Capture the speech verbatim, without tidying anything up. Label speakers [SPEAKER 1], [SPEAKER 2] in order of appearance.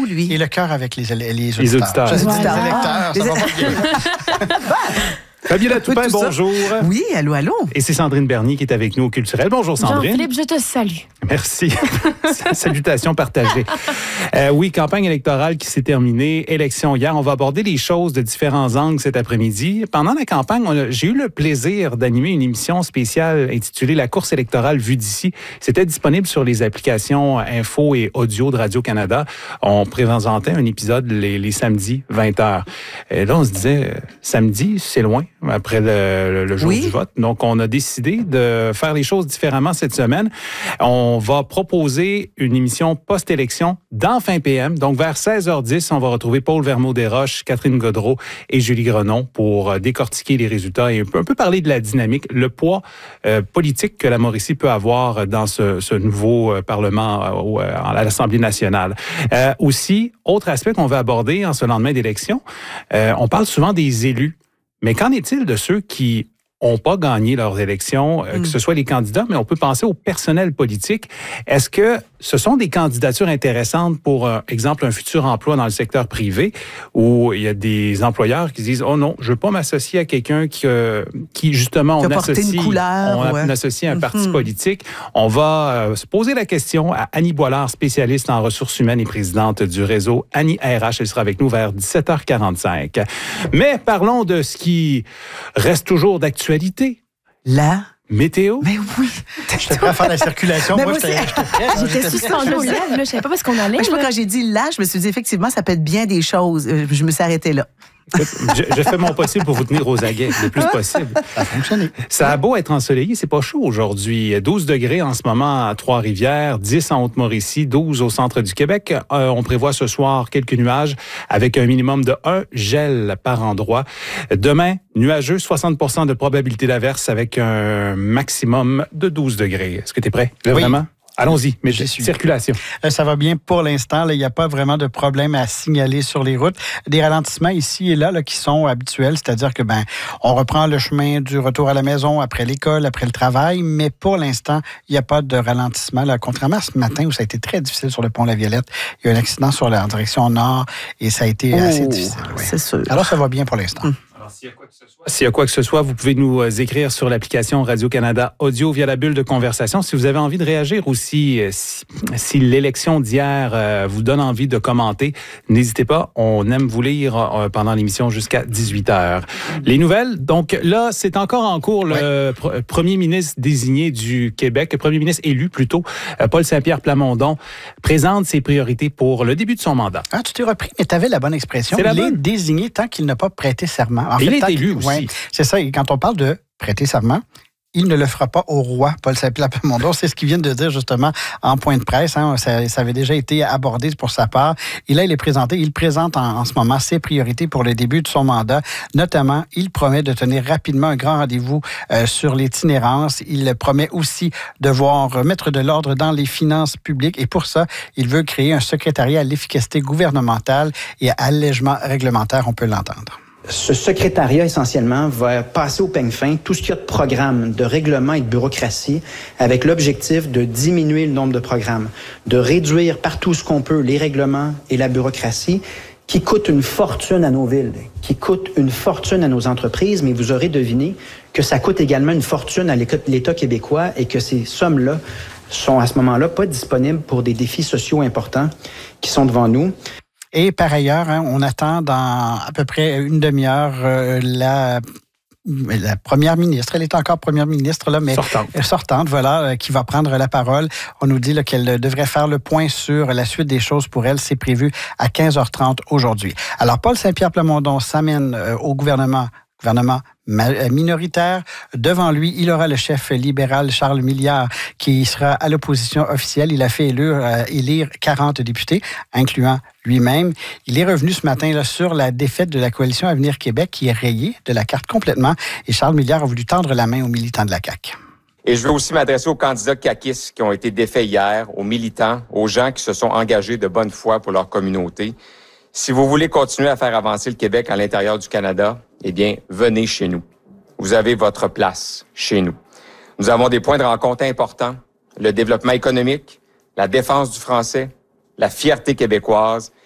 [SPEAKER 1] lui.
[SPEAKER 2] Et le cœur avec les, les, les auditeurs.
[SPEAKER 3] Les auditeurs.
[SPEAKER 2] Je dis
[SPEAKER 1] Voilà.
[SPEAKER 2] des électeurs, ça
[SPEAKER 1] Les-
[SPEAKER 2] va pas bien.
[SPEAKER 3] Fabiola Toupin,
[SPEAKER 1] tout ça.
[SPEAKER 3] bonjour.
[SPEAKER 1] Oui, allô, allô.
[SPEAKER 3] Et c'est Sandrine Bernier qui est avec nous au Culturel. Bonjour Sandrine.
[SPEAKER 4] Jean-Philippe, je te salue.
[SPEAKER 3] Merci. Salutations partagées. Euh, oui, campagne électorale qui s'est terminée, élection hier. On va aborder les choses de différents angles cet après-midi. Pendant la campagne, on a- j'ai eu le plaisir d'animer une émission spéciale intitulée La course électorale vue d'ici. C'était disponible sur les applications info et audio de Radio-Canada. On présentait un épisode les, les samedis, vingt heures. Et là, on se disait, euh, samedi, c'est loin, après le, le- le jour
[SPEAKER 1] Oui.
[SPEAKER 3] du vote. Donc, on a décidé de faire les choses différemment cette semaine. On va proposer une émission post-élection dans fin P M. Donc, vers seize heures dix, on va retrouver Paul Vermeau-Desroches, Catherine Gaudreault et Julie Grenon pour euh, décortiquer les résultats et un peu, un peu parler de la dynamique, le poids euh, politique que la Mauricie peut avoir dans ce, ce nouveau euh, Parlement euh, au- euh, à l'Assemblée nationale. Euh, aussi, autre aspect qu'on va aborder en ce lendemain d'élection, euh, on parle souvent des élus. Mais qu'en est-il de ceux qui n'ont pas gagné leurs élections, euh,
[SPEAKER 1] Mm.
[SPEAKER 3] que ce soit les candidats, mais on peut penser au personnel politique. Est-ce que ce sont des candidatures intéressantes pour, euh, exemple, un futur emploi dans le secteur privé où il y a des employeurs qui disent « Oh non, je veux pas m'associer à quelqu'un qui, euh, qui justement,
[SPEAKER 1] Qui
[SPEAKER 3] on
[SPEAKER 1] a porté
[SPEAKER 3] associe,
[SPEAKER 1] une couleur,
[SPEAKER 3] on
[SPEAKER 1] ouais.
[SPEAKER 3] associe à un parti
[SPEAKER 1] Mhm.
[SPEAKER 3] politique. » On va euh, se poser la question à Annie Boilard, spécialiste en ressources humaines et présidente du réseau Annie R H. Elle sera avec nous vers dix-sept heures quarante-cinq. Mais parlons de ce qui reste toujours d'actualité.
[SPEAKER 1] Là.
[SPEAKER 3] Météo.
[SPEAKER 1] Mais oui.
[SPEAKER 2] J'étais prêt à faire la circulation.
[SPEAKER 1] Mais
[SPEAKER 2] Moi,
[SPEAKER 1] moi
[SPEAKER 2] j'étais
[SPEAKER 1] aussi.
[SPEAKER 2] j'étais prêt.
[SPEAKER 4] J'étais
[SPEAKER 2] J'étais prêt.
[SPEAKER 4] suspendue aux lèvres, là. Je savais pas parce qu'on allait.
[SPEAKER 1] Moi, je sais pas,
[SPEAKER 4] là.
[SPEAKER 1] quand j'ai dit là, je me suis dit effectivement, ça peut être bien des choses. Euh, Je me suis arrêtée là.
[SPEAKER 3] je, je fais mon possible pour vous tenir aux aguets le plus possible.
[SPEAKER 2] Ça a fonctionné.
[SPEAKER 3] Ça a beau être ensoleillé, c'est pas chaud aujourd'hui. douze degrés en ce moment à Trois-Rivières, dix en Haute-Mauricie, douze au centre du Québec. Euh, on prévoit ce soir quelques nuages avec un minimum de un gel par endroit. Demain, nuageux, soixante pour cent de probabilité d'averse avec un maximum de douze degrés. Est-ce que tu es prêt? Là,
[SPEAKER 2] Oui.
[SPEAKER 3] Vraiment? Allons-y, mais
[SPEAKER 2] J'y suis.
[SPEAKER 3] circulation.
[SPEAKER 2] Euh, Ça va bien pour l'instant. là. Il n'y a pas vraiment de problème à signaler sur les routes. Des ralentissements ici et là, là qui sont habituels, c'est-à-dire que ben on reprend le chemin du retour à la maison après l'école, après le travail, mais pour l'instant, il n'y a pas de ralentissement. Là. Contrairement à ce matin où ça a été très difficile sur le pont La Violette, il y a eu un accident sur la en direction nord et ça a été
[SPEAKER 1] Oh,
[SPEAKER 2] assez difficile. oui.
[SPEAKER 1] C'est sûr.
[SPEAKER 2] Alors, ça va bien pour l'instant.
[SPEAKER 3] Alors, s'il y a quoi que ce soit, s'il y a quoi que ce soit, vous pouvez nous euh, écrire sur l'application Radio-Canada Audio via la bulle de conversation. Si vous avez envie de réagir aussi, euh, si, si l'élection d'hier euh, vous donne envie de commenter, n'hésitez pas. On aime vous lire euh, pendant l'émission jusqu'à dix-huit heures. Les nouvelles, donc là, c'est encore en cours le
[SPEAKER 2] Ouais.
[SPEAKER 3] pr- premier ministre désigné du Québec, le premier ministre élu plutôt, euh, Paul Saint-Pierre Plamondon, présente ses priorités pour le début de son mandat.
[SPEAKER 2] Ah, tu t'es repris, mais tu avais la bonne expression.
[SPEAKER 3] C'est la
[SPEAKER 2] Il est
[SPEAKER 3] bonne.
[SPEAKER 2] désigné tant qu'il n'a pas prêté serment. En
[SPEAKER 3] Et il est
[SPEAKER 2] tant
[SPEAKER 3] élu
[SPEAKER 2] qu'il-
[SPEAKER 3] aussi.
[SPEAKER 2] ouais, c'est ça. Et quand on parle de prêter serment, il ne le fera pas au roi, Paul Saint-Pierre Plamondon. C'est ce qu'il vient de dire justement en point de presse. Hein. Ça, ça avait déjà été abordé pour sa part. Et là, il est présenté. Il présente en, en ce moment ses priorités pour le début de son mandat. Notamment, il promet de tenir rapidement un grand rendez-vous euh, sur l'itinérance. Il promet aussi de voir mettre de l'ordre dans les finances publiques. Et pour ça, il veut créer un secrétariat à l'efficacité gouvernementale et à allègement réglementaire. On peut l'entendre.
[SPEAKER 5] Ce secrétariat, essentiellement, va passer au peigne fin tout ce qu'il y a de programmes, de règlements et de bureaucratie, avec l'objectif de diminuer le nombre de programmes, de réduire partout ce qu'on peut les règlements et la bureaucratie, qui coûtent une fortune à nos villes, qui coûtent une fortune à nos entreprises, mais vous aurez deviné que ça coûte également une fortune à l'État québécois et que ces sommes-là sont à ce moment-là pas disponibles pour des défis sociaux importants qui sont devant nous.
[SPEAKER 2] Et par ailleurs, hein, on attend dans à peu près une demi-heure euh, la, la première ministre. Elle est encore première ministre, là, mais
[SPEAKER 3] Sortante.
[SPEAKER 2] sortante, voilà, euh, qui va prendre la parole. On nous dit là, qu'elle devrait faire le point sur la suite des choses pour elle. C'est prévu à quinze heures trente aujourd'hui. Alors, Paul Saint-Pierre Plamondon s'amène euh, au gouvernement gouvernement minoritaire. Devant lui, il aura le chef libéral Charles Milliard qui sera à l'opposition officielle. Il a fait élire, euh, élire quarante députés, incluant lui-même. Il est revenu ce matin là, sur la défaite de la coalition Avenir Québec qui est rayée de la carte complètement. Et Charles Milliard a voulu tendre la main aux militants de la C A Q.
[SPEAKER 6] Et je veux aussi m'adresser aux candidats caquistes qui ont été défaits hier, aux militants, aux gens qui se sont engagés de bonne foi pour leur communauté. Si vous voulez continuer à faire avancer le Québec à l'intérieur du Canada, eh bien, venez chez nous. Vous avez votre place chez nous. Nous avons des points de rencontre importants, le développement économique, la défense du français, la fierté québécoise